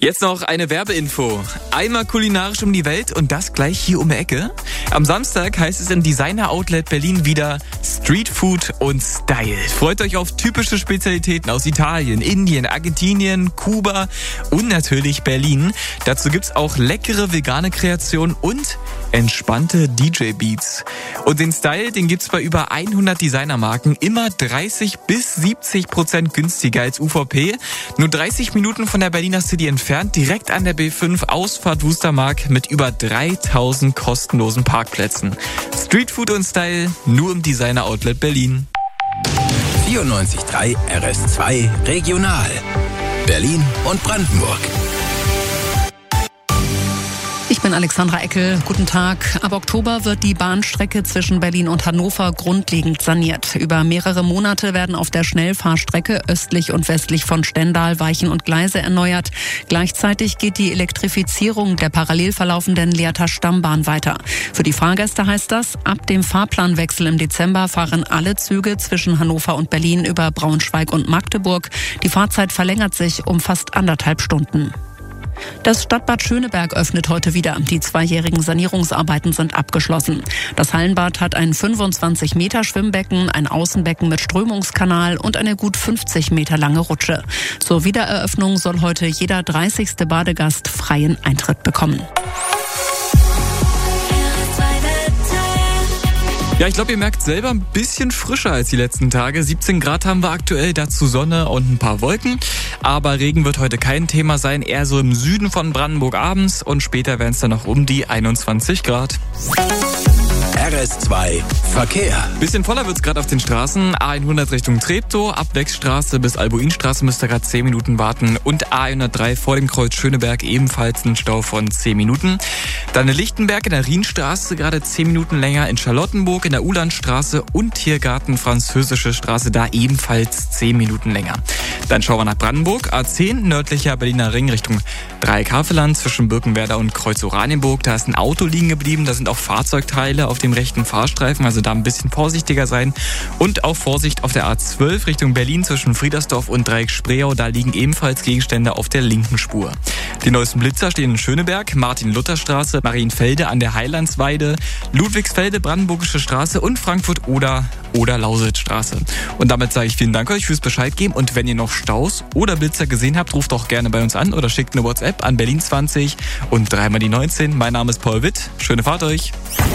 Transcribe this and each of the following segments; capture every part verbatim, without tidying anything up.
Jetzt noch eine Werbeinfo. Einmal kulinarisch um die Welt und das gleich hier um die Ecke. Am Samstag heißt es im Designer Outlet Berlin wieder Street Food und Style. Freut euch auf typische Spezialitäten aus Italien, Indien, Argentinien, Kuba und natürlich Berlin. Dazu gibt's auch leckere vegane Kreationen und entspannte D J-Beats. Und den Style, den gibt's bei über hundert Designermarken immer dreißig bis siebzig Prozent günstiger als U V P. Nur dreißig Minuten von der Berliner City entfernt, direkt an der B fünf, Ausfahrt Wustermark mit über dreitausend kostenlosen Parkplätzen. Street Food und Style, nur im Designer Outlet Berlin. vierundneunzig Komma drei R S zwei Regional. Berlin und Brandenburg. Ich bin Alexandra Eckel. Guten Tag. Ab Oktober wird die Bahnstrecke zwischen Berlin und Hannover grundlegend saniert. Über mehrere Monate werden auf der Schnellfahrstrecke östlich und westlich von Stendal Weichen und Gleise erneuert. Gleichzeitig geht die Elektrifizierung der parallel verlaufenden Lehrter Stammbahn weiter. Für die Fahrgäste heißt das, ab dem Fahrplanwechsel im Dezember fahren alle Züge zwischen Hannover und Berlin über Braunschweig und Magdeburg. Die Fahrzeit verlängert sich um fast anderthalb Stunden. Das Stadtbad Schöneberg öffnet heute wieder. Die zweijährigen Sanierungsarbeiten sind abgeschlossen. Das Hallenbad hat ein fünfundzwanzig Meter Schwimmbecken, ein Außenbecken mit Strömungskanal und eine gut fünfzig Meter lange Rutsche. Zur Wiedereröffnung soll heute jeder dreißigste Badegast freien Eintritt bekommen. Ja, ich glaube, ihr merkt selber ein bisschen frischer als die letzten Tage. siebzehn Grad haben wir aktuell, dazu Sonne und ein paar Wolken. Aber Regen wird heute kein Thema sein, eher so im Süden von Brandenburg abends und später werden es dann noch um die einundzwanzig Grad. R S zwei Verkehr. Bisschen voller wird's gerade auf den Straßen. A hundert Richtung Treptow, ab Wechstraße bis Albuinstraße müsst ihr gerade zehn Minuten warten. Und A hundertdrei vor dem Kreuz Schöneberg ebenfalls ein Stau von zehn Minuten. Dann in Lichtenberg in der Rienstraße gerade zehn Minuten länger. In Charlottenburg in der Ulandstraße und Tiergarten Französische Straße da ebenfalls zehn Minuten länger. Dann schauen wir nach Brandenburg. A zehn nördlicher Berliner Ring Richtung Dreieck-Havelland zwischen Birkenwerder und Kreuz Oranienburg. Da ist ein Auto liegen geblieben. Da sind auch Fahrzeugteile auf dem rechten Fahrstreifen, also da ein bisschen vorsichtiger sein. Und auch Vorsicht auf der A zwölf Richtung Berlin zwischen Friedersdorf und Dreieck-Spreeau, da liegen ebenfalls Gegenstände auf der linken Spur. Die neuesten Blitzer stehen in Schöneberg, Martin-Luther-Straße, Marienfelde an der Heilandsweide, Ludwigsfelde, Brandenburgische Straße und Frankfurt-Oder oder Lausitzstraße. Und damit sage ich vielen Dank euch fürs Bescheid geben und wenn ihr noch Staus oder Blitzer gesehen habt, ruft doch gerne bei uns an oder schickt eine WhatsApp an Berlin zwanzig und dreimal die neunzehn. Mein Name ist Paul Witt. Schöne Fahrt euch.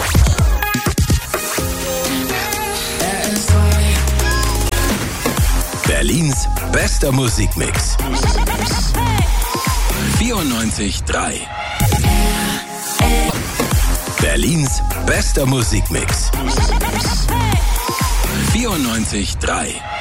Berlins bester Musikmix. vierundneunzig Komma drei. Berlins bester Musikmix. vierundneunzig Komma drei.